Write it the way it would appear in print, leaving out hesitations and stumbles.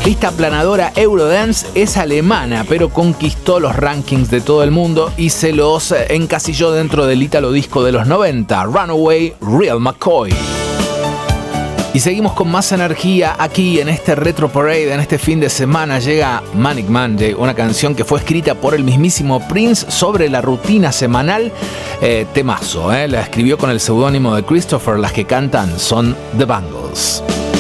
Esta aplanadora Eurodance es alemana, pero conquistó los rankings de todo el mundo y se los encasilló dentro del ítalo disco de los 90, Runaway, Real McCoy. Y seguimos con más energía aquí en este Retro Parade. En este fin de semana llega Manic Monday, una canción que fue escrita por el mismísimo Prince sobre la rutina semanal. Temazo, la escribió con el seudónimo de Christopher. Las que cantan son The Bangles.